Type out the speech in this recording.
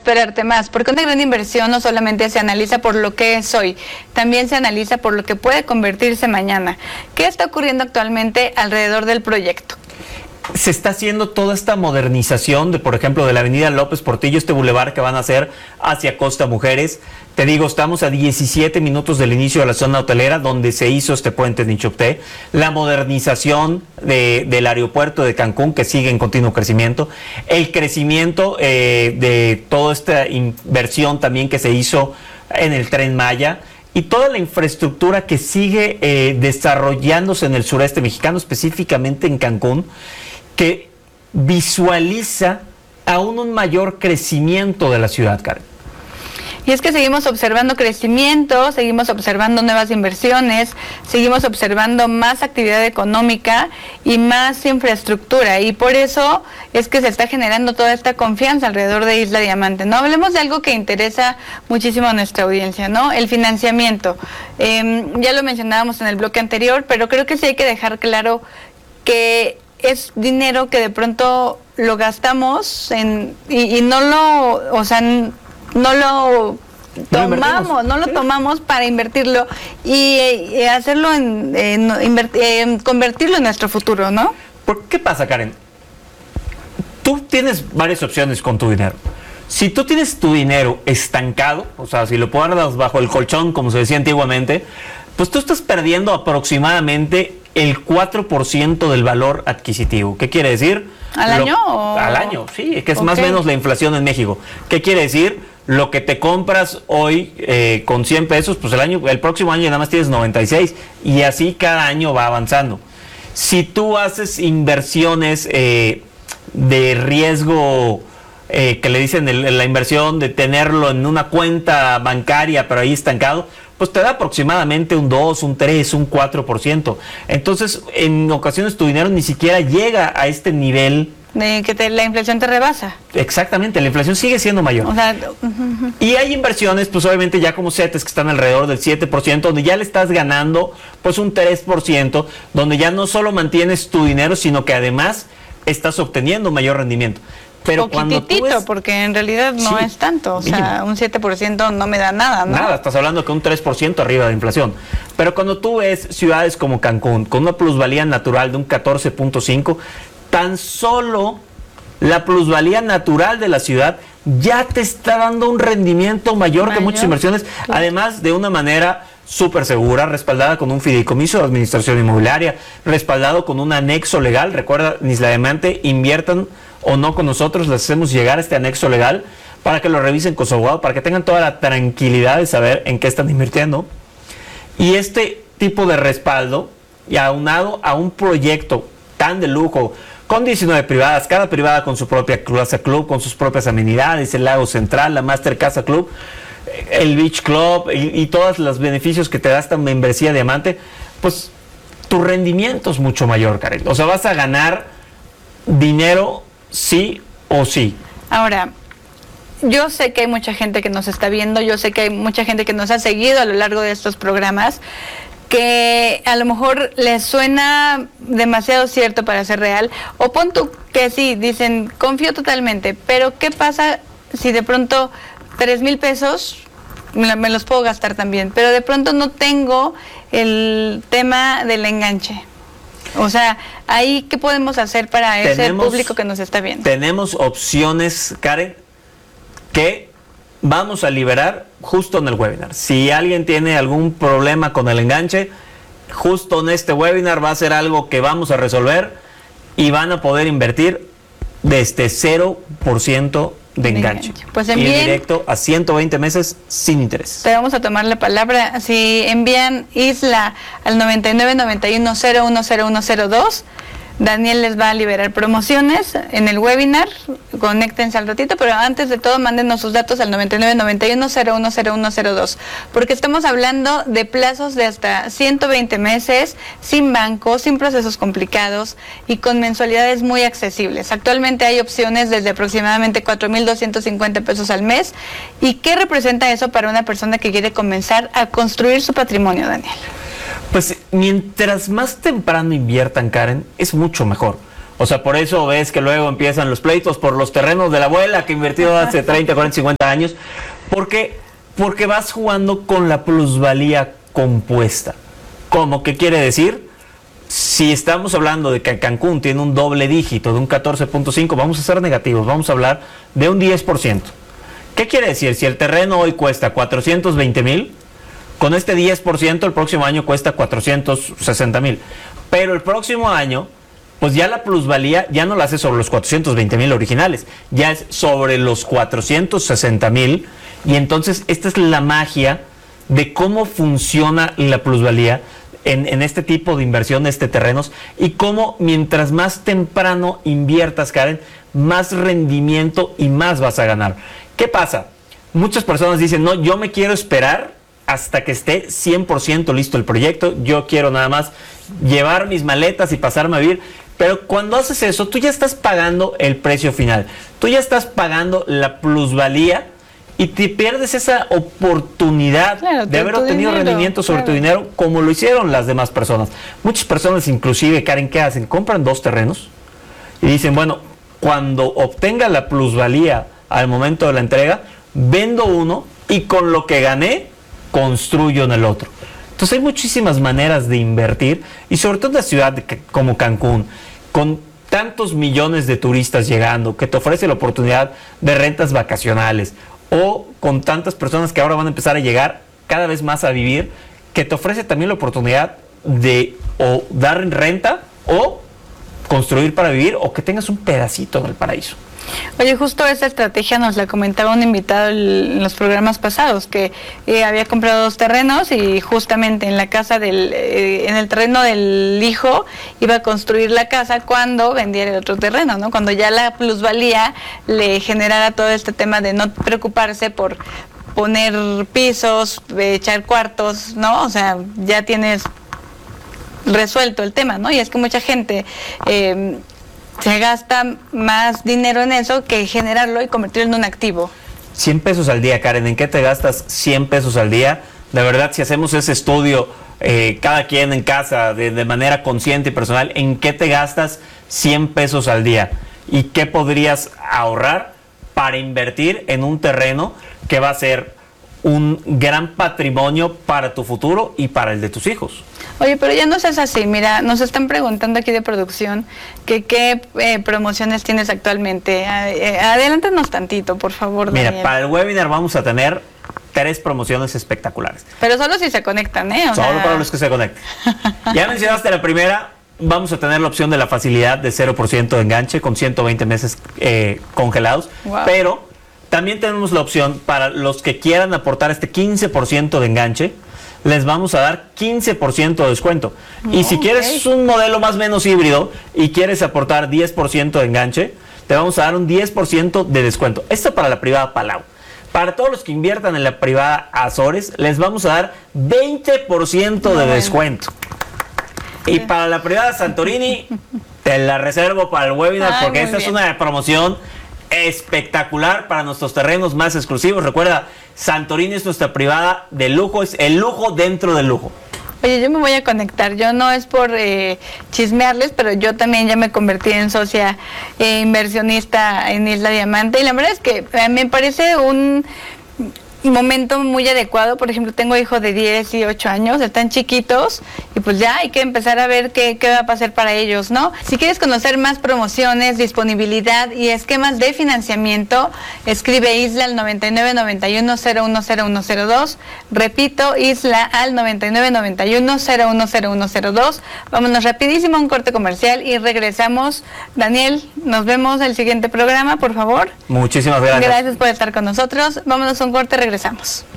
esperarte más, porque una gran inversión no solamente se analiza por lo que es hoy, también se analiza por lo que puede convertirse mañana. ¿Qué está ocurriendo actualmente alrededor del proyecto? Se está haciendo toda esta modernización de, por ejemplo, de la avenida López Portillo, este bulevar que van a hacer hacia Costa Mujeres. Te digo, estamos a 17 minutos del inicio de la zona hotelera, donde se hizo este puente en Nichupté. La modernización del aeropuerto de Cancún, que sigue en continuo crecimiento. El crecimiento de toda esta inversión también que se hizo en el Tren Maya. Y toda la infraestructura que sigue desarrollándose en el sureste mexicano, específicamente en Cancún, que visualiza aún un mayor crecimiento de la ciudad, Karen. Y es que seguimos observando crecimiento, seguimos observando nuevas inversiones, seguimos observando más actividad económica y más infraestructura. Y por eso es que se está generando toda esta confianza alrededor de Isla Diamante, ¿no? Hablemos de algo que interesa muchísimo a nuestra audiencia, ¿no? El financiamiento. Ya lo mencionábamos en el bloque anterior, pero creo que sí hay que dejar claro que es dinero que de pronto lo gastamos y no lo, o sea, no lo tomamos para invertirlo y hacerlo convertirlo en nuestro futuro, ¿no? ¿Por qué pasa, Karen? Tú tienes varias opciones con tu dinero. Si tú tienes tu dinero estancado, o sea, si lo guardas bajo el colchón, como se decía antiguamente, pues tú estás perdiendo aproximadamente el 4% del valor adquisitivo. ¿Qué quiere decir? ¿Al año? Al año, sí, que es más o menos la inflación en México. ¿Qué quiere decir? Lo que te compras hoy con 100 pesos, pues el próximo año nada más tienes 96 y así cada año va avanzando. Si tú haces inversiones de riesgo, que le dicen la inversión de tenerlo en una cuenta bancaria pero ahí estancado, pues te da aproximadamente un 2, un 3, un 4%. Entonces, en ocasiones tu dinero ni siquiera llega a este nivel. De que la inflación te rebasa. Exactamente, la inflación sigue siendo mayor. O sea, y hay inversiones, pues obviamente ya como CETES que están alrededor del 7%, donde ya le estás ganando pues un 3%, donde ya no solo mantienes tu dinero, sino que además estás obteniendo mayor rendimiento. Pero cuando tú porque en realidad no es tanto, o sea, un 7% no me da nada, ¿no? Nada, estás hablando que un 3% arriba de inflación. Pero cuando tú ves ciudades como Cancún, con una plusvalía natural de un 14.5, tan solo la plusvalía natural de la ciudad ya te está dando un rendimiento mayor que muchas inversiones, claro. Además de una manera súper segura, respaldada con un fideicomiso de administración inmobiliaria, respaldado con un anexo legal. Recuerda, Isla Diamante, inviertan o no con nosotros, les hacemos llegar este anexo legal para que lo revisen con su abogado, para que tengan toda la tranquilidad de saber en qué están invirtiendo. Y este tipo de respaldo, y aunado a un proyecto tan de lujo, con 19 privadas, cada privada con su propia Casa Club, con sus propias amenidades, el Lago Central, la Master Casa Club, el Beach Club y todos los beneficios que te da esta membresía Diamante, pues tu rendimiento es mucho mayor, Karen. O sea, vas a ganar dinero sí o sí. Ahora, yo sé que hay mucha gente que nos está viendo, yo sé que hay mucha gente que nos ha seguido a lo largo de estos programas, que a lo mejor les suena demasiado cierto para ser real, o pon tú que sí, dicen, confío totalmente, pero ¿qué pasa si de pronto 3,000 pesos me los puedo gastar también, pero de pronto no tengo el tema del enganche? O sea, ahí, ¿qué podemos hacer para ese público que nos está viendo? Tenemos opciones, Karen, que vamos a liberar justo en el webinar. Si alguien tiene algún problema con el enganche, justo en este webinar va a ser algo que vamos a resolver y van a poder invertir desde 0% de enganche. Pues envíen, y directo a 120 meses sin interés. Te vamos a tomar la palabra. Si envían Isla al 9991010102, Daniel les va a liberar promociones en el webinar. Conéctense al ratito, pero antes de todo mándenos sus datos al 9991010102, porque estamos hablando de plazos de hasta 120 meses, sin banco, sin procesos complicados y con mensualidades muy accesibles. Actualmente hay opciones desde aproximadamente 4,250 pesos al mes. ¿Y qué representa eso para una persona que quiere comenzar a construir su patrimonio, Daniel? Pues mientras más temprano inviertan, Karen, es mucho mejor. O sea, por eso ves que luego empiezan los pleitos por los terrenos de la abuela que invirtió hace 30, 40, 50 años. Porque vas jugando con la plusvalía compuesta. ¿Cómo? ¿Qué quiere decir? Si estamos hablando de que Cancún tiene un doble dígito de un 14.5, vamos a ser negativos, vamos a hablar de un 10%. ¿Qué quiere decir? Si el terreno hoy cuesta 420,000, con este 10% el próximo año cuesta 460,000. Pero el próximo año, pues ya la plusvalía ya no la hace sobre los 420,000 originales, ya es sobre los 460,000. Y entonces esta es la magia de cómo funciona la plusvalía en este tipo de inversiones de terrenos, y cómo mientras más temprano inviertas, Karen, más rendimiento y más vas a ganar. ¿Qué pasa? Muchas personas dicen, no, yo me quiero esperar hasta que esté 100% listo el proyecto, yo quiero nada más llevar mis maletas y pasarme a vivir. Pero cuando haces eso, tú ya estás pagando el precio final, tú ya estás pagando la plusvalía, y te pierdes esa oportunidad de haber obtenido rendimiento sobre tu dinero, como lo hicieron las demás personas. Muchas personas, inclusive, Karen, ¿qué hacen? Compran 2 terrenos y dicen, bueno, cuando obtenga la plusvalía al momento de la entrega, vendo uno y con lo que gané, construyo en el otro. Entonces hay muchísimas maneras de invertir, y sobre todo en una ciudad como Cancún, con tantos millones de turistas llegando, que te ofrece la oportunidad de rentas vacacionales, o con tantas personas que ahora van a empezar a llegar cada vez más a vivir, que te ofrece también la oportunidad de o dar en renta o construir para vivir, o que tengas un pedacito en el paraíso. Oye, justo esa estrategia nos la comentaba un invitado en los programas pasados, que había comprado 2 terrenos y justamente en la casa en el terreno del hijo iba a construir la casa cuando vendiera el otro terreno, ¿no? Cuando ya la plusvalía le generara todo este tema de no preocuparse por poner pisos, echar cuartos, ¿no? O sea, ya tienes resuelto el tema, ¿no? Y es que mucha gente se gasta más dinero en eso que generarlo y convertirlo en un activo. 100 pesos al día, Karen. ¿En qué te gastas 100 pesos al día? De verdad, si hacemos ese estudio, cada quien en casa, de manera consciente y personal, ¿en qué te gastas 100 pesos al día? ¿Y qué podrías ahorrar para invertir en un terreno que va a ser un gran patrimonio para tu futuro y para el de tus hijos? Oye, pero ya no seas así. Mira, nos están preguntando aquí de producción que qué promociones tienes actualmente. Adelántanos tantito, por favor, Daniel. Mira, para el webinar vamos a tener 3 promociones espectaculares. Pero solo si se conectan, ¿eh? Solo para los que se conecten. Ya mencionaste la primera. Vamos a tener la opción de la facilidad de 0% de enganche con 120 meses congelados. Wow. Pero también tenemos la opción para los que quieran aportar este 15% de enganche. Les vamos a dar 15% de descuento. Y si quieres un modelo más o menos híbrido y quieres aportar 10% de enganche, te vamos a dar un 10% de descuento. Esto para la privada Palau. Para todos los que inviertan en la privada Azores, les vamos a dar 20% de descuento. Y para la privada Santorini, te la reservo para el webinar, porque esta es una promoción espectacular para nuestros terrenos más exclusivos. Recuerda, Santorini es nuestra privada de lujo, es el lujo dentro del lujo. Oye, yo me voy a conectar. Yo no es por chismearles, pero yo también ya me convertí en socia inversionista en Isla Diamante, y la verdad es que me parece un momento muy adecuado. Por ejemplo, tengo hijos de 10 y 8 años, están chiquitos, y pues ya hay que empezar a ver qué va a pasar para ellos, ¿no? Si quieres conocer más promociones, disponibilidad y esquemas de financiamiento, escribe Isla al 9991-010102. Repito, Isla al 9991-010102. Vámonos rapidísimo a un corte comercial y regresamos. Daniel, nos vemos en el siguiente programa, por favor. Muchísimas gracias. Gracias por estar con nosotros. Vámonos a un corte, regresamos.